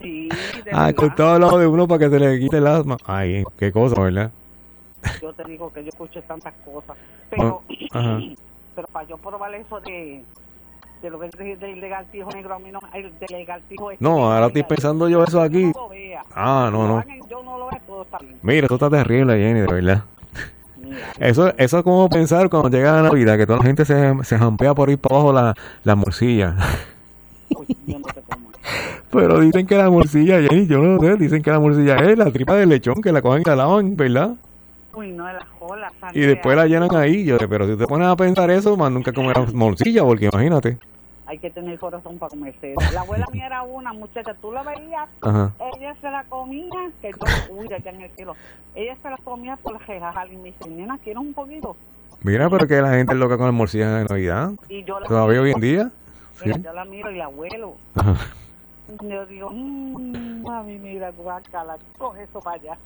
Sí, de Ah, verdad. cortado al lado de uno para que se le quite el asma. Ay, qué cosa, ¿verdad? Yo te digo que yo escuché tantas cosas. Oh, Pero, ajá. pero para yo probar eso de lo que es del lagartijo negro, a mí no, el del lagartijo este No, que ahora estoy llega, pensando yo eso yo aquí. no lo vea. Ah, no, Lo no. hagan, yo no lo veo, todo está bien. Mira, eso está terrible, Jenny, de verdad. Mira, Eso es como pensar cuando llega la Navidad, que toda la gente se jampea por ir para abajo la morcilla. uy, yo no sé cómo es. Pero dicen que la morcilla, Jenny, yo no sé, dicen que la morcilla es la tripa del lechón, que la cogen y la lavan, ¿verdad? Uy, no, de la jola, Y después la llenan ahí. Yo, pero si te pones a pensar eso, más nunca comerás morcilla, porque imagínate. Hay que tener corazón para comerse. La abuela mía era una muchacha, tú la veías, Ajá. ella se la comía, que yo, uy, allá en el cielo, ella se la comía por las rejas y me dice, nena, ¿quieres un poquito? Mira, pero que la gente es loca con las morcillas de Navidad. Y yo la Todavía hoy en miro, día. Sí. mira, yo la miro y el abuelo, Ajá. yo digo, mami, mira, guácala, coge eso para allá.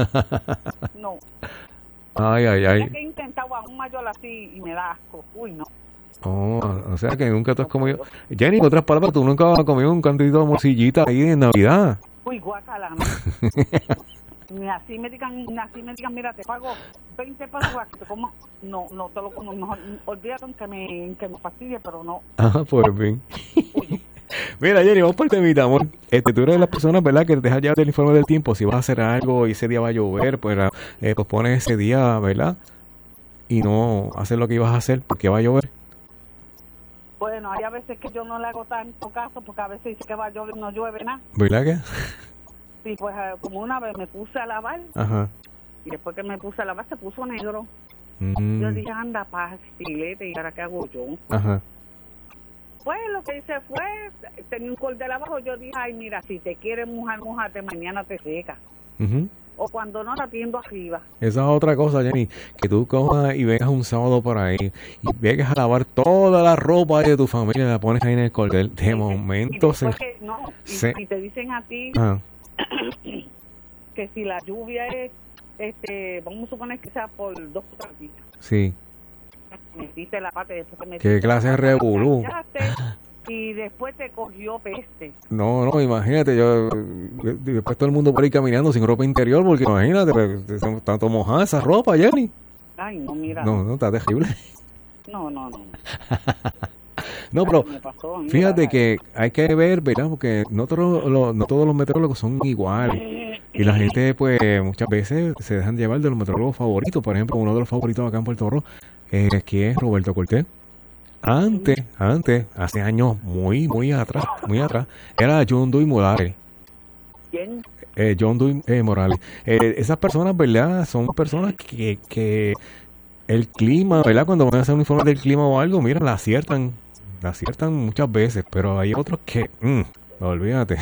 No, Ay, ay, ya ay. que he intentado a un mayor así y me da asco, uy, no. Oh, o sea que nunca tú has comido. Jenny, en otras palabras, tú nunca has comido un cantito de morcillita ahí en Navidad. Uy, guácala, no. Ni así me digan, mira, te pago 20 pesos para que te comas. No, no te lo como, mejor, olvídate que me fastidie, pero no. Ajá, pues bien. Mira, Jenny, vamos por temita, amor. Tú eres de las personas, ¿verdad? Que te dejas llevar del informe del tiempo. Si vas a hacer algo y ese día va a llover, pues pospones ese día, ¿verdad? Y no haces lo que ibas a hacer porque va a llover. Bueno, hay a veces que yo no le hago tanto caso porque a veces dice que va a llover, no llueve nada. ¿Verdad que? Sí, pues como una vez me puse a lavar Ajá. y después que me puse a lavar se puso negro. Mm, Yo dije, anda, pastilete, ¿y ahora qué hago yo? ajá. Pues lo que hice fue, tenía un cordel abajo, yo dije, ay, mira, si te quieres mojar, mojate, mañana te seca. Ujú. O cuando no, la tiendo arriba. Esa es otra cosa, Jenny, que tú cojas y vengas un sábado por ahí y vengas a lavar toda la ropa de tu familia y la pones ahí en el cordel. De momento y después que, no, y te dicen a ti Ajá. que si la lluvia es, vamos a suponer que sea por 2 o 3 días. Sí. Metiste la pata y después te ¿Qué metiste clase de la pata, la revolú? planchaste, y después te cogió peste. No, no, imagínate, después todo el mundo por ahí caminando sin ropa interior, porque imagínate, pues, tanto mojada esa ropa, Jenny. Ay, no, mira. No, está terrible. No. No, pero Me pasó, mira, fíjate que hay que ver, ¿verdad? Porque no todos los meteorólogos son iguales. Y la gente, pues, muchas veces se dejan llevar de los meteorólogos favoritos. Por ejemplo, uno de los favoritos acá en Puerto Rico, que es Roberto Cortés. Antes, hace años muy atrás, era John Dewey Morales. ¿Quién? John Dewey Morales. Esas personas, ¿verdad? Son personas que el clima, ¿verdad? Cuando van a hacer un informe del clima o algo, mira, la aciertan muchas veces, pero hay otros que, olvídate.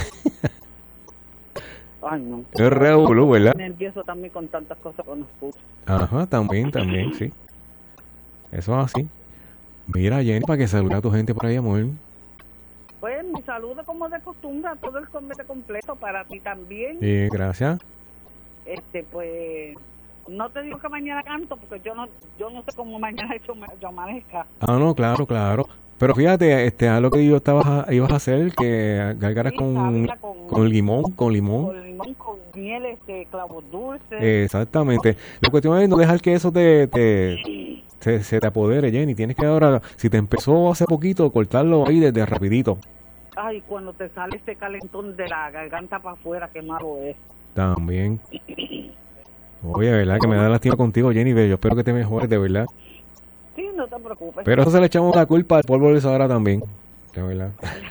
Ay, no. Es revolú, ¿verdad? Nervioso también con tantas cosas que nos escucho. Ajá, también, sí. Eso es así. Mira, Jenny, para que saluda a tu gente por ahí, amor. Pues mi saludo como de costumbre a todo el comité completo, para ti también. Sí, gracias. Pues no te digo que mañana canto porque yo no sé cómo mañana yo amanezca. Ah, no, claro. Pero fíjate, a lo que ibas a hacer, que gargaras Sí, con limón. Con limón, con miel, clavos dulces. Exactamente. La cuestión es no dejar que eso se te apodere, Jenny. Tienes que ahora, si te empezó hace poquito, cortarlo ahí desde rapidito. Ay, cuando te sale este calentón de la garganta para afuera, qué malo es. También. Oye, ¿verdad? Que me da lástima contigo, Jenny. Yo espero que te mejores, de verdad. Sí, no te preocupes. Pero eso se le echamos la culpa al polvo de ahora también. De verdad.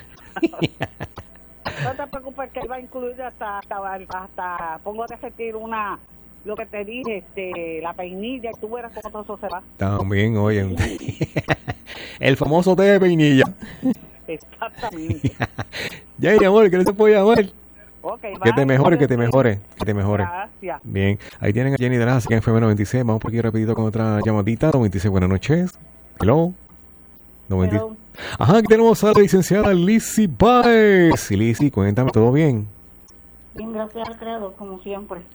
No te preocupes que él va a incluir hasta pongo de repetir lo que te dije, la peinilla, y tú verás cómo todo eso se va. También, oye. El famoso té de peinilla. Exactamente. Jenny, amor, ¿qué se puede llamar? Okay, Que te mejore. Gracias. Bien, ahí tienen a Jenny de la en FM 96. Vamos por aquí rapidito con otra llamadita. 96, buenas noches. Hello. 90. Hello. Ajá, aquí tenemos a la licenciada Lizzy Baez. Lizzy, cuéntame, ¿todo bien? Bien, gracias al creador, como siempre.